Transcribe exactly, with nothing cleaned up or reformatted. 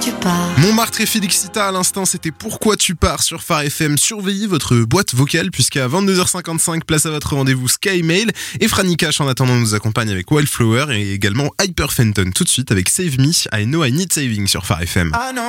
Tu pars. Montmartre et Félixita à l'instant, c'était Pourquoi tu pars sur Phare F M. Surveillez votre boîte vocale puisqu'à vingt-deux heures cinquante-cinq, place à votre rendez-vous Sky Mail. Et Franny Cash en attendant nous accompagne avec Wildflower et également Hyper Fenton tout de suite avec Save Me, I Know I Need Saving sur Phare F M.